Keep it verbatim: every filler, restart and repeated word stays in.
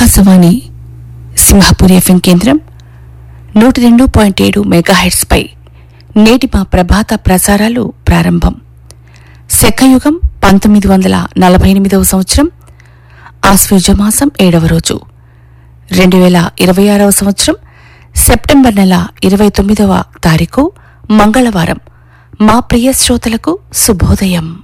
Akashvani Simhapuri FM కేంద్రం నూట రెండు పాయింట్ ఏడు మెగాహెర్ట్స్ పై నేటి మా ప్రభాత ప్రసారాలు ప్రారంభం. శకయుగం పంతొమ్మిది వందల నలభై ఎనిమిదవ సంవత్సరం ఆశ్వయుజమాసం ఏడవ రోజు రెండు వేల ఇరవై ఆరవ సంవత్సరం సెప్టెంబర్ నెల ఇరవై తొమ్మిదవ తారీఖు మంగళవారం. మా ప్రియ శ్రోతలకు శుభోదయం.